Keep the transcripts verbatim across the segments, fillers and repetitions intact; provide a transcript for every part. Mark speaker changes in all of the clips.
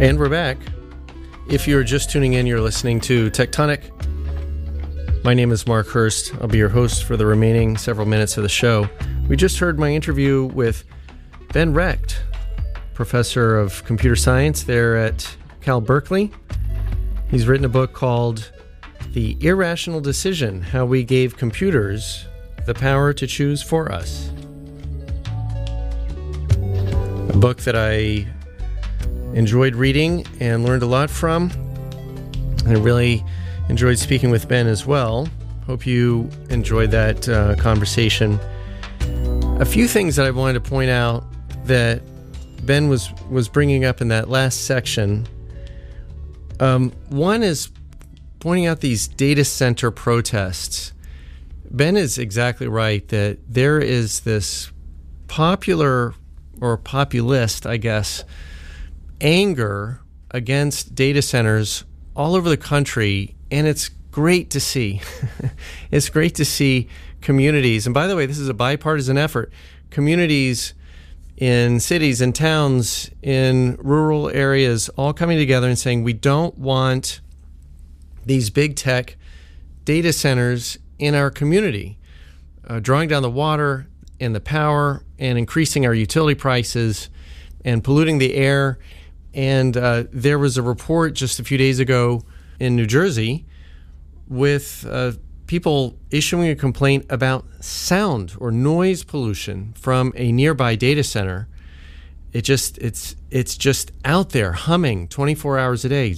Speaker 1: And we're back. If you're just tuning in, you're listening to Tectonic. My name is Mark Hurst. I'll be your host for the remaining several minutes of the show. We just heard my interview with Ben Recht, professor of computer science there at Cal Berkeley. He's written a book called The Irrational Decision: How We Gave Computers the Power to Choose for Us. A book that I enjoyed reading and learned a lot from. I really enjoyed speaking with Ben as well. Hope you enjoyed that uh, conversation. A few things that I wanted to point out that Ben was, was bringing up in that last section. Um, one is pointing out these data center protests. Ben is exactly right that there is this popular or populist, I guess, anger against data centers all over the country, and it's great to see. It's great to see communities, and by the way, this is a bipartisan effort, communities in cities and towns, in rural areas, all coming together and saying, we don't want these big tech data centers in our community, uh, drawing down the water and the power and increasing our utility prices and polluting the air. And uh, there was a report just a few days ago in New Jersey with uh, people issuing a complaint about sound or noise pollution from a nearby data center. It just it's it's just out there humming twenty-four hours a day,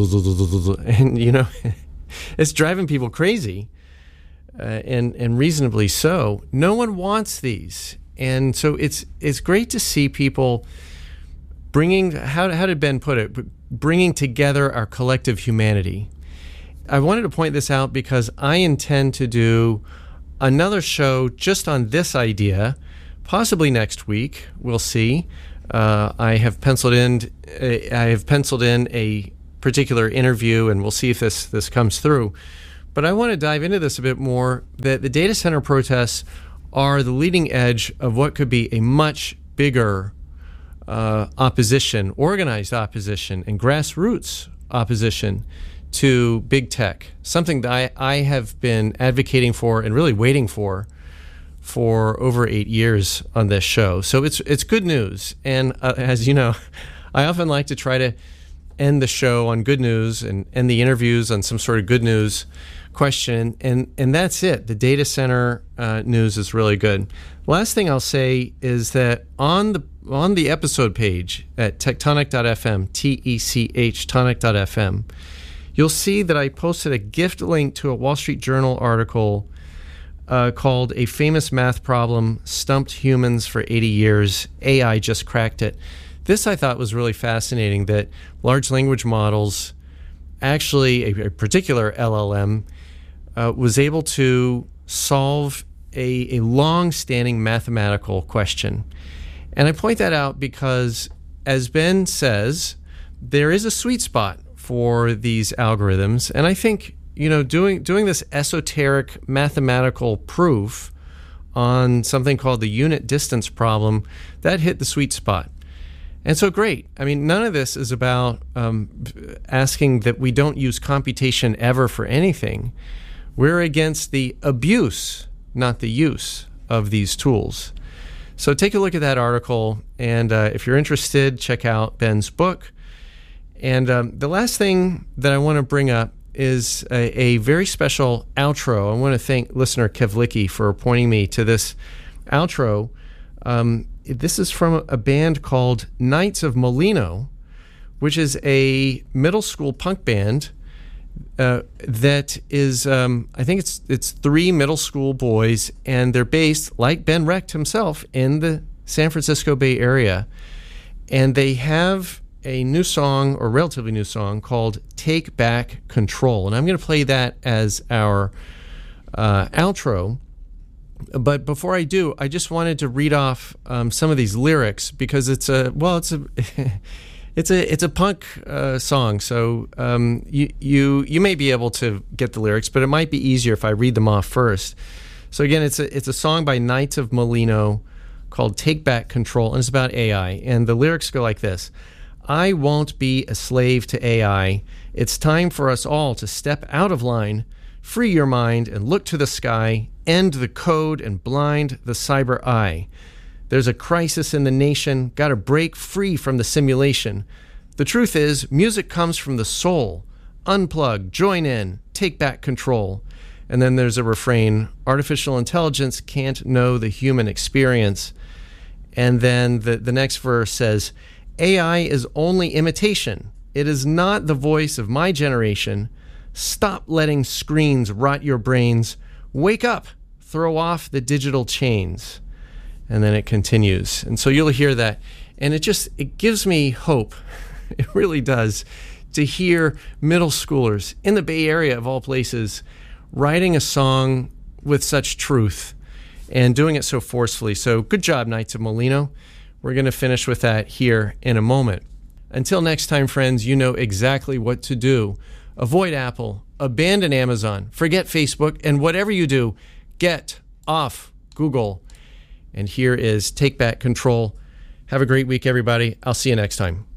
Speaker 1: and you know, it's driving people crazy, uh, and and reasonably so. No one wants these, and so it's it's great to see people bringing, how, how did Ben put it, bringing together our collective humanity. I wanted to point this out because I intend to do another show just on this idea, possibly next week. We'll see. Uh, I have penciled in. I have penciled in a particular interview, and we'll see if this this comes through. But I want to dive into this a bit more. That the data center protests are the leading edge of what could be a much bigger Uh, opposition, organized opposition, and grassroots opposition to big tech, something that I, I have been advocating for and really waiting for for over eight years on this show. So it's it's good news. And uh, as you know, I often like to try to end the show on good news and end the interviews on some sort of good news question. And, and that's it. The data center uh, news is really good. Last thing I'll say is that on the on the episode page at tectonic dot f m, T E C H, tonic dot f m, you'll see that I posted a gift link to a Wall Street Journal article uh, called A Famous Math Problem Stumped Humans for eighty years. A I Just Cracked It. This I thought was really fascinating, that large language models, actually a, a particular L L M, uh, was able to solve a, a long-standing mathematical question. And I point that out because, as Ben says, there is a sweet spot for these algorithms. And I think, you know, doing doing this esoteric mathematical proof on something called the unit distance problem, that hit the sweet spot. And so great. I mean, none of this is about um, asking that we don't use computation ever for anything. We're against the abuse, not the use of these tools. So take a look at that article, and uh, if you're interested, check out Ben's book. And um, the last thing that I want to bring up is a, a very special outro. I want to thank listener Kevlicki for pointing me to this outro. Um, this is from a band called Knights of Molino, which is a middle school punk band uh, that is, um, I think it's it's three middle school boys, and they're based, like Ben Recht himself, in the San Francisco Bay Area. And they have a new song, or relatively new song, called Take Back Control. And I'm going to play that as our uh, outro. But before I do, I just wanted to read off um, some of these lyrics, because it's a, well, it's a... It's a it's a punk uh, song, so um, you you you may be able to get the lyrics, but it might be easier if I read them off first. So again, it's a it's a song by Knights of Molino called "Take Back Control," and it's about A I. And the lyrics go like this: I won't be a slave to A I. It's time for us all to step out of line, free your mind, and look to the sky, end the code and blind the cyber eye. There's a crisis in the nation, gotta break free from the simulation. The truth is, music comes from the soul. Unplug, join in, take back control. And then there's a refrain, artificial intelligence can't know the human experience. And then the, the next verse says, A I is only imitation. It is not the voice of my generation. Stop letting screens rot your brains. Wake up, throw off the digital chains. And then it continues. And so you'll hear that. And it just, it gives me hope. It really does, to hear middle schoolers in the Bay Area, of all places, writing a song with such truth and doing it so forcefully. So good job, Knights of Molino. We're going to finish with that here in a moment. Until next time, friends, you know exactly what to do. Avoid Apple, abandon Amazon, forget Facebook, and whatever you do, get off Google. And here is Take Back Control. Have a great week, everybody. I'll see you next time.